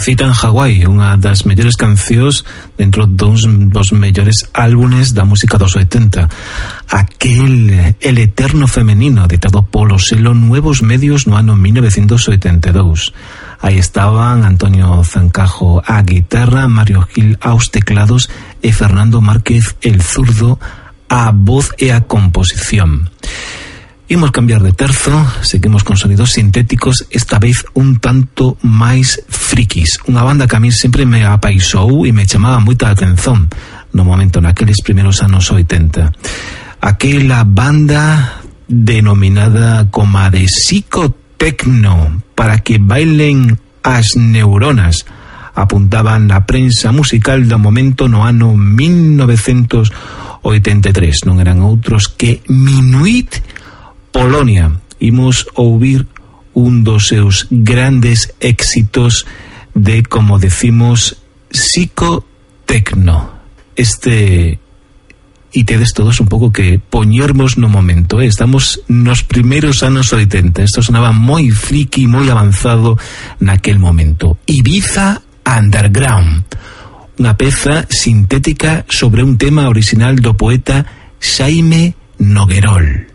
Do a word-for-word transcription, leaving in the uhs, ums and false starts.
Citan Hawaii, unha das mellores cancións dentro dos, dos mellores álbumes da música dos oitenta. Aquel El Eterno Femenino, editado polo selo Nuevos Medios no ano mil novecientos oitenta e dous. Aí estaban Antonio Zancajo á guitarra, Mario Gil aos teclados e Fernando Márquez el zurdo á voz e a composición. Imos cambiar de terzo, seguimos con sonidos sintéticos, esta vez un tanto máis frikis. Unha banda que a mí sempre me apaixou e me chamaba moita atención no momento, naqueles primeiros anos oitenta. Aquela banda denominada como a de psicotecno, para que bailen as neuronas, apuntaban na prensa musical do momento no ano mil novecientos oitenta e tres. Non eran outros que Minuit Polonia. Imos ouvir un dos seus grandes éxitos de, como decimos, psicotecno. Este, e tedes todos un pouco que poñermos no momento, eh? Estamos nos primeiros anos oitenta, isto sonaba moi friki, moi avanzado naquel momento. Ibiza Underground, unha peza sintética sobre un tema original do poeta Xaime Noguerol.